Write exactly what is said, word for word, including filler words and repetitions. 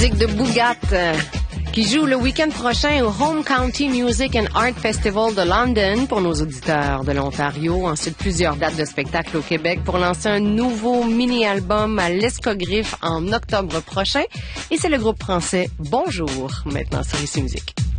De Boogat euh, qui joue le week-end prochain au Home County Music and Art Festival de London pour nos auditeurs de l'Ontario. Ensuite, plusieurs dates de spectacle au Québec pour lancer un nouveau mini-album à l'Escogriffe en octobre prochain. Et c'est le groupe français Bonjour, maintenant sur Ici Musique.